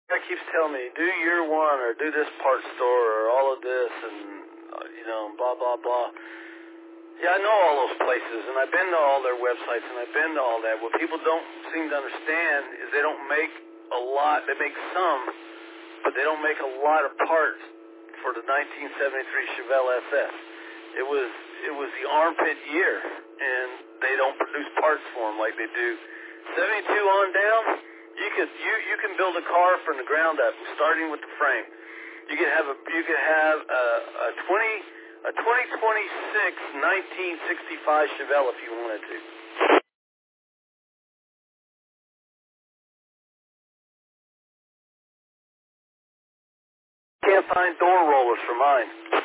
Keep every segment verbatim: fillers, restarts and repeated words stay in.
Guy keeps telling me, do year one or do this part store or all of this and, uh, you know, blah, blah, blah. Yeah, I know all those places, and I've been to all their websites, and I've been to all that. What people don't seem to understand is they don't make a lot. They make some, but they don't make a lot of parts for the nineteen seventy-three Chevelle S S. It was it was the armpit year, and they don't produce parts for them like they do. seventy-two on down, you could you you can build a car from the ground up, starting with the frame. You could have a you could have a, a twenty a twenty twenty-six nineteen sixty-five Chevelle if you wanted to. Can't find door rollers for mine.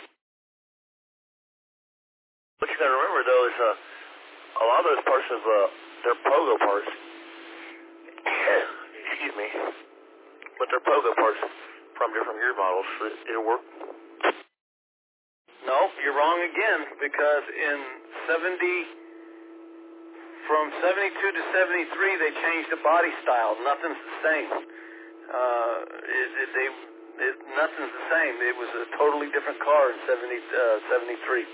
What you got to remember though is uh, a lot of those parts of uh, they're Pogo parts. Excuse me, but they're Pogo parts from different year models. So it, it'll work. No, you're wrong again, because in seventy, from seventy-two to seventy-three, they changed the body style. Nothing's the same. Uh, it, it, they, it, nothing's the same. It was a totally different car in seventy, uh, seventy-three.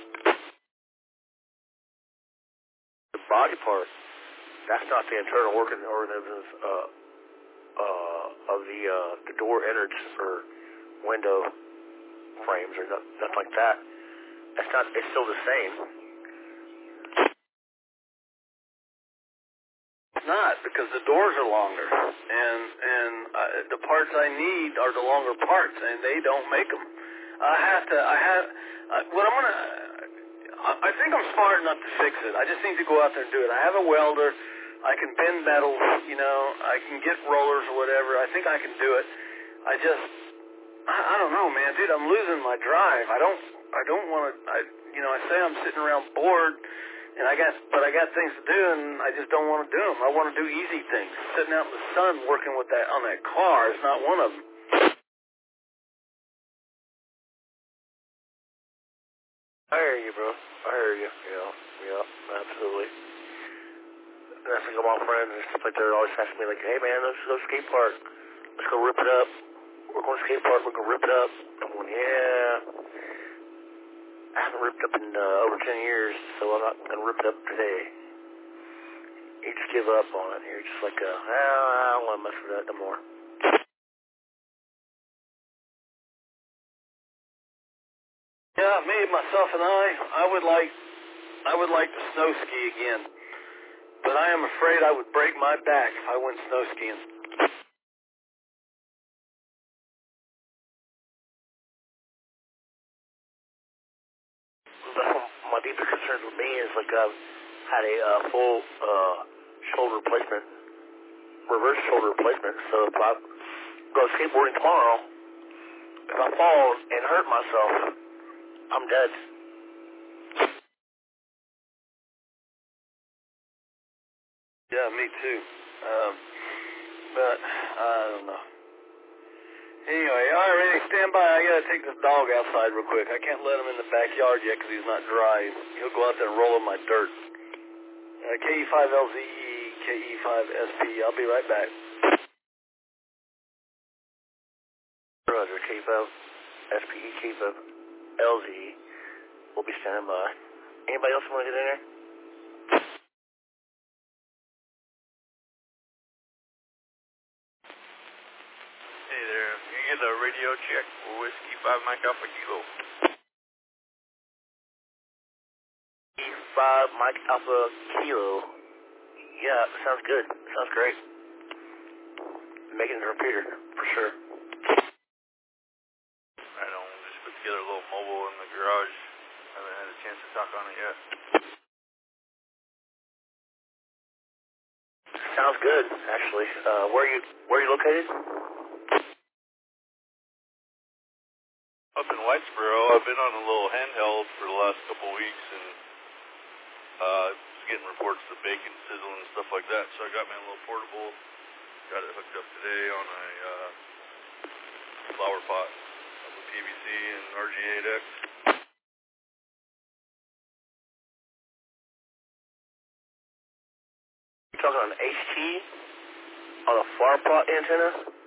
The body part, that's not the internal working organisms uh, uh, of the uh, the door innards or window frames or nothing, nothing like that. That's not. It's still the same. It's not, because the doors are longer, and and uh, the parts I need are the longer parts, and they don't make them. I have to. I have. Uh, what I'm gonna. I, I think I'm smart enough to fix it. I just need to go out there and do it. I have a welder. I can bend metal. You know. I can get rollers or whatever. I think I can do it. I just. I, I don't know, man, dude. I'm losing my drive. I don't. I don't want to. I. You know. I say I'm sitting around bored. And I got, but I got things to do, and I just don't want to do them. I want to do easy things. Sitting out in the sun working with that on that car is not one of them. I hear you, bro. I hear you. Yeah, yeah, absolutely. And I think of my friends and stuff like that are always asking me, like, hey, man, let's go skate park. Let's go rip it up. We're going to skate park. We're going to rip it up. I'm going, yeah. I haven't ripped up in uh, over ten years, so I'm not going to rip it up today. You just give up on it. You're just like, uh, well, I don't want to mess with that no more. Yeah, me, myself, and I, I would like, I would like to snow ski again. But I am afraid I would break my back if I went snow skiing. My deepest concern with me is like I've had a uh, full uh, shoulder replacement, reverse shoulder replacement. So if I go skateboarding tomorrow, if I fall and hurt myself, I'm dead. Yeah, me too. Um, but I don't know. Anyway, all right, Randy, stand by. I got to take this dog outside real quick. I can't let him in the backyard yet because he's not dry. He'll go out there and roll in my dirt. Uh, K E five L Z E, K E five S P. I'll be right back. Roger, K five S P E, K five L Z E. We'll be standing by. Anybody else want to get in there? Hey there, can you get a radio check for Whiskey five Mike Alpha Kilo? five Mike Alpha Kilo. Yeah, sounds good. Sounds great. Making it a repeater, for sure. Right on, just put together a little mobile in the garage. I haven't had a chance to talk on it yet. Sounds good, actually. Uh, where are you, where are you located? Up in Whitesboro, I've been on a little handheld for the last couple of weeks, and uh, getting reports of bacon sizzling and stuff like that. So I got me a little portable, got it hooked up today on a uh, flower pot with P V C and R G eight X. You talking on H T on a flower pot antenna?